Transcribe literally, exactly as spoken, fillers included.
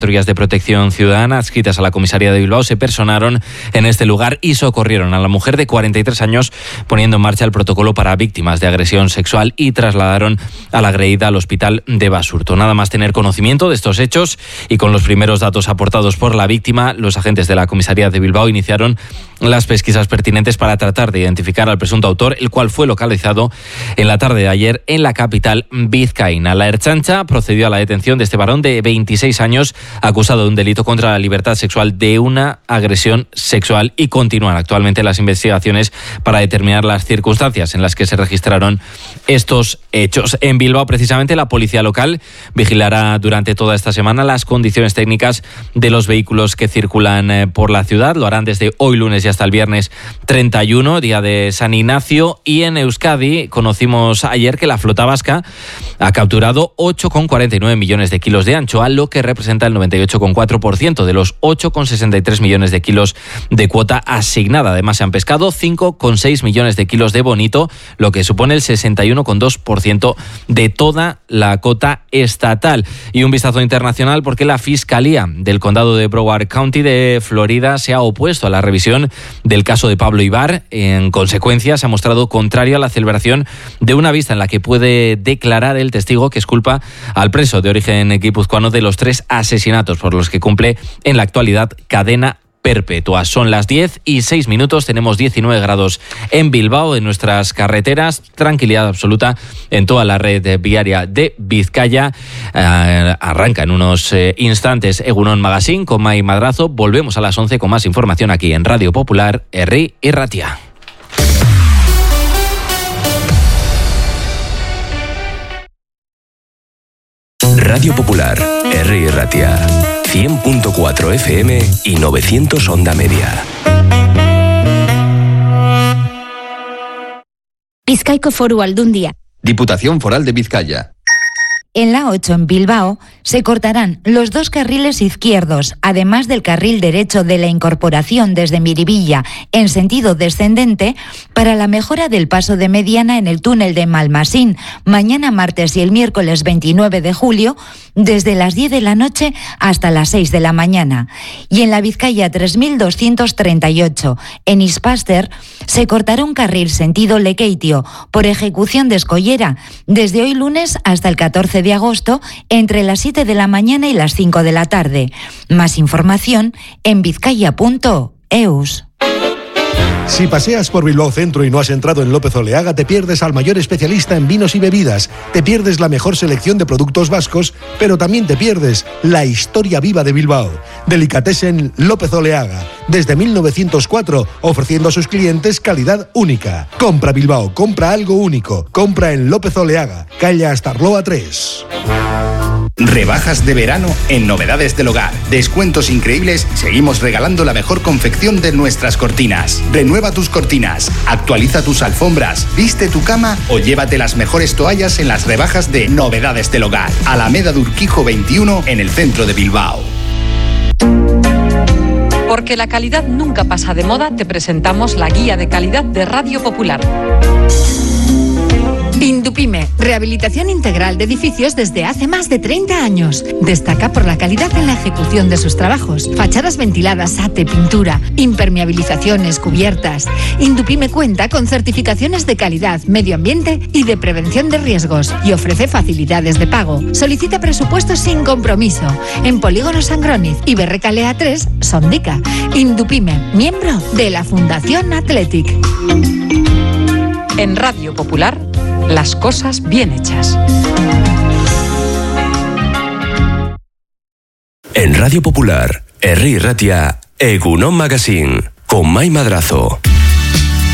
Patrullas de protección ciudadana adscritas a la comisaría de Bilbao se personaron en este lugar y socorrieron a la mujer de cuarenta y tres años, poniendo en marcha el protocolo para víctimas de agresión sexual, y trasladaron a la agredida al hospital de Basurto. Nada más tener conocimiento de estos hechos y con los primeros datos aportados por la víctima, los agentes de la comisaría de Bilbao iniciaron las pesquisas pertinentes para tratar de identificar al presunto autor, el cual fue localizado en la tarde de ayer en la capital vizcaína. La Ertzaintza procedió a la detención de este varón de veintiséis años, acusado de un delito contra la libertad sexual de una agresión sexual, y continúan actualmente las investigaciones para determinar las circunstancias en las que se registraron estos hechos. En Bilbao, precisamente, la policía local vigilará durante toda esta semana las condiciones técnicas de los vehículos que circulan por la ciudad. Lo harán desde hoy lunes y hasta el viernes treinta y uno, día de San Ignacio. Y en Euskadi conocimos ayer que la flota vasca ha capturado ocho coma cuarenta y nueve millones de kilos de anchoa, lo que representa el noventa y ocho coma cuatro por ciento de los ocho coma sesenta y tres millones de kilos de cuota asignada. Además, se han pescado cinco coma seis millones de kilos de bonito, lo que supone el sesenta y uno coma dos por ciento de toda la cota estatal. Y un vistazo internacional, porque la Fiscalía del Condado de Broward County de Florida se ha opuesto a la revisión del caso de Pablo Ibar. En consecuencia, se ha mostrado contrario a la celebración de una vista en la que puede declarar el testigo que exculpa al preso de origen guipuzcoano de los tres asesinatos por los que cumple en la actualidad cadena perpetua. Son las diez y seis minutos, tenemos diecinueve grados en Bilbao, en nuestras carreteras, tranquilidad absoluta en toda la red viaria de Vizcaya. Eh, arranca en unos eh, instantes Egunon Magazine con Mai Madrazo. Volvemos a las once con más información aquí en Radio Popular, Herri y Ratia. Radio Popular, Herri y Ratia. cien punto cuatro F M y novecientos onda media. Bizkaiko Foru Aldundia. Diputación Foral de Vizcaya. En la ocho en Bilbao se cortarán los dos carriles izquierdos, además del carril derecho de la incorporación desde Miribilla en sentido descendente, para la mejora del paso de mediana en el túnel de Malmasín, mañana martes y el miércoles veintinueve de julio, desde las diez de la noche hasta las seis de la mañana. Y en la Vizcaya tres mil doscientos treinta y ocho, en Ispaster, se cortará un carril sentido Lekeitio por ejecución de escollera desde hoy lunes hasta el catorce de agosto entre las siete de la mañana y las cinco de la tarde. Más información en vizcaya punto eus. Si paseas por Bilbao Centro y no has entrado en López Oleaga, te pierdes al mayor especialista en vinos y bebidas, te pierdes la mejor selección de productos vascos, pero también te pierdes la historia viva de Bilbao. Delicatessen López Oleaga, desde mil novecientos cuatro, ofreciendo a sus clientes calidad única. Compra Bilbao, compra algo único, compra en López Oleaga, calle Astarloa tres. Rebajas de verano en Novedades del Hogar. Descuentos increíbles. Seguimos regalando la mejor confección de nuestras cortinas. Renueva tus cortinas, actualiza tus alfombras, viste tu cama o llévate las mejores toallas en las rebajas de Novedades del Hogar. Alameda de Urquijo veintiuno, en el centro de Bilbao. Porque la calidad nunca pasa de moda, te presentamos la guía de calidad de Radio Popular. Indupime, rehabilitación integral de edificios desde hace más de treinta años. Destaca por la calidad en la ejecución de sus trabajos. Fachadas ventiladas, ate, pintura, impermeabilizaciones, cubiertas. Indupime cuenta con certificaciones de calidad, medio ambiente y de prevención de riesgos, y ofrece facilidades de pago. Solicita presupuestos sin compromiso en Polígono Sangroniz y Berrecalea tres, Sondica. Indupime, miembro de la Fundación Athletic. En Radio Popular, las cosas bien hechas. En Radio Popular, Herri y Ratia, Egunon Magazine, con Mai Madrazo.